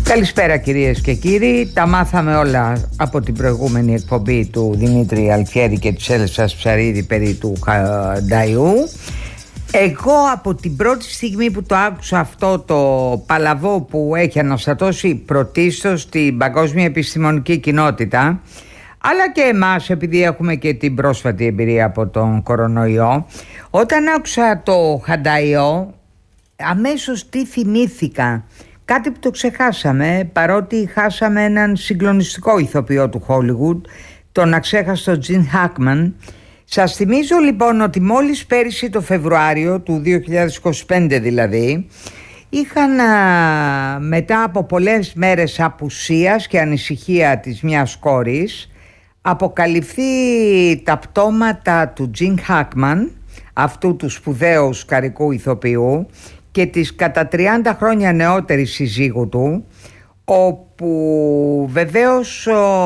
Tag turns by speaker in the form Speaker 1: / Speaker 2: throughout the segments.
Speaker 1: Καλησπέρα κυρίες και κύριοι. Τα μάθαμε όλα από την προηγούμενη εκπομπή του Δημήτρη Αλφιέρη και της Έλσας Ψαρίδη περί του Χανταϊού. Εγώ από την πρώτη στιγμή που το άκουσα αυτό το παλαβό που έχει αναστατώσει πρωτίστως την παγκόσμια επιστημονική κοινότητα, αλλά και εμάς επειδή έχουμε και την πρόσφατη εμπειρία από τον κορονοϊό, όταν άκουσα το Χανταϊό αμέσως τι θυμήθηκα? Κάτι που το ξεχάσαμε, παρότι χάσαμε έναν συγκλονιστικό ηθοποιό του Hollywood, τον αξέχαστο Gene Hackman. Σας θυμίζω λοιπόν ότι μόλις πέρυσι το Φεβρουάριο του 2025 δηλαδή, είχαν μετά από πολλές μέρες απουσίας και ανησυχία της μιας κόρης, αποκαλυφθεί τα πτώματα του Gene Hackman, αυτού του σπουδαίου σκαρικού ηθοποιού, και της κατά 30 χρόνια νεότερης συζύγου του, όπου βεβαίως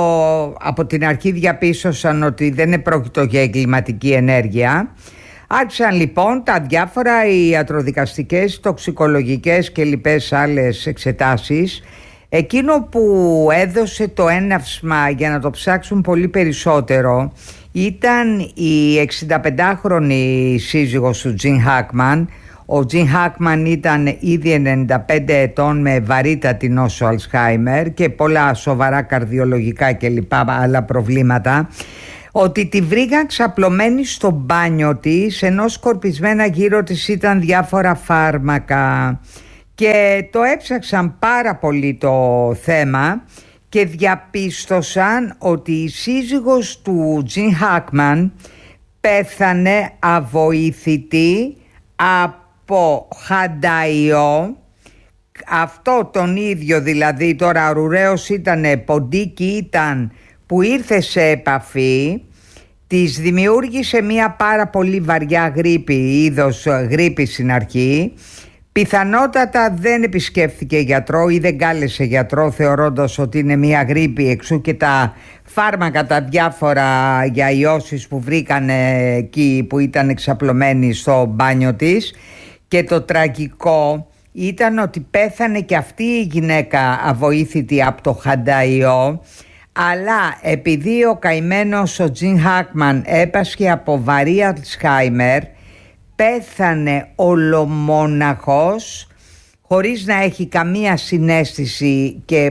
Speaker 1: από την αρχή διαπίστωσαν ότι δεν επρόκειτο για εγκληματική ενέργεια. Άρχισαν λοιπόν τα διάφορα ιατροδικαστικές, τοξικολογικές και λοιπές άλλες εξετάσεις. Εκείνο που έδωσε το έναυσμα για να το ψάξουν πολύ περισσότερο ήταν η 65χρονη σύζυγος του Gene Hackman. Ο Gene Hackman ήταν ήδη 95 ετών με βαρύτατη νόσο Αλσχάιμερ και πολλά σοβαρά καρδιολογικά και λοιπά άλλα προβλήματα. Ότι τη βρήκαν ξαπλωμένη στο μπάνιο της, ενώ σκορπισμένα γύρω της ήταν διάφορα φάρμακα, και το έψαξαν πάρα πολύ το θέμα και διαπίστωσαν ότι η σύζυγος του Gene Hackman πέθανε αβοήθητη από Χανταϊό. Αυτό τον ίδιο δηλαδή, τώρα ρουραίος ήτανε, ποντίκι ήταν, που ήρθε σε επαφή, της δημιούργησε μια πάρα πολύ βαριά γρίπη, είδος γρίπη στην αρχή. Πιθανότατα δεν επισκέφθηκε γιατρό ή δεν κάλεσε γιατρό, θεωρώντας ότι είναι μια γρίπη, εξού και τα φάρμακα τα διάφορα για ιώσεις που βρήκαν εκεί που ήταν εξαπλωμένοι στο μπάνιο της. Και το τραγικό ήταν ότι πέθανε και αυτή η γυναίκα αβοήθητη από το Χανταϊό, αλλά επειδή ο καημένος ο Gene Hackman έπασχε από βαρύ Αλσχάιμερ, πέθανε ολομόναχος, χωρίς να έχει καμία συναίσθηση και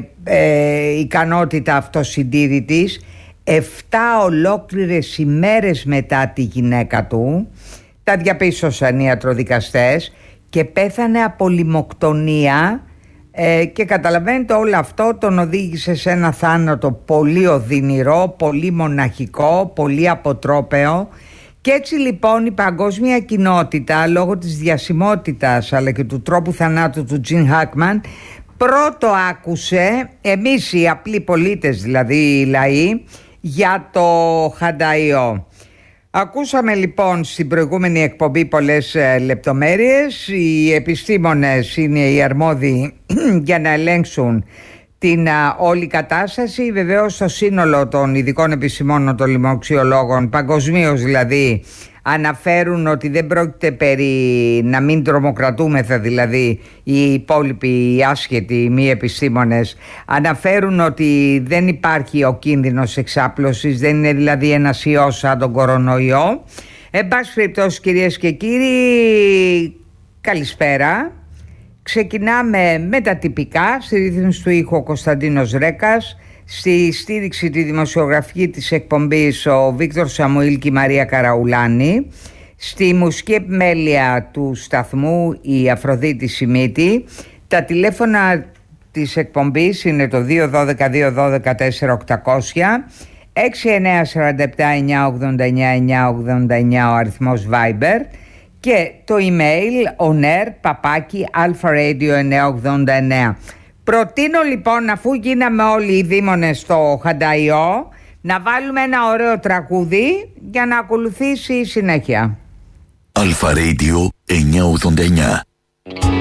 Speaker 1: ικανότητα αυτοσυντήρητης, 7 ολόκληρες ημέρες μετά τη γυναίκα του. Τα διαπίστωσαν οι ιατροδικαστές και πέθανε από λιμοκτονία, και καταλαβαίνετε όλο αυτό τον οδήγησε σε ένα θάνατο πολύ οδυνηρό, πολύ μοναχικό, πολύ αποτρόπαιο. Και έτσι λοιπόν η παγκόσμια κοινότητα, λόγω της διασημότητας αλλά και του τρόπου θανάτου του Gene Hackman, πρώτο άκουσε, εμείς οι απλοί πολίτες δηλαδή οι λαοί, για το Χανταϊό. Ακούσαμε λοιπόν στην προηγούμενη εκπομπή πολλές λεπτομέρειες. Οι επιστήμονες είναι οι αρμόδιοι για να ελέγξουν την όλη κατάσταση. Βεβαίως το σύνολο των ειδικών επιστημόνων, των λοιμοξιολόγων, παγκοσμίως δηλαδή, αναφέρουν ότι δεν πρόκειται περί να μην τρομοκρατούμεθα, δηλαδή οι υπόλοιποι, οι άσχετοι, οι μη επιστήμονες αναφέρουν ότι δεν υπάρχει ο κίνδυνος εξάπλωσης, δεν είναι δηλαδή ένας ιός σαν τον κορονοϊό. Εν πάση περιπτώσει κυρίες και κύριοι, καλησπέρα. Ξεκινάμε με τα τυπικά. Στη ρύθμιση του ήχου ο Κωνσταντίνος Ρέκας, στη στήριξη τη δημοσιογραφική της εκπομπής ο Βίκτορ Σαμουήλ και η Μαρία Καραουλάνη, στη μουσική επιμέλεια του σταθμού η Αφροδίτη Σιμίτη. Τα τηλέφωνα της εκπομπής είναι το 212-212-4800, 6947-989-989 ο αριθμός Viber, και το email oner@alpharadio989. Προτείνω λοιπόν, αφού γίναμε όλοι οι δήμονες στο Χανταϊό, να βάλουμε ένα ωραίο τραγούδι για να ακολουθήσει η συνέχεια.
Speaker 2: Alpha Radio 989.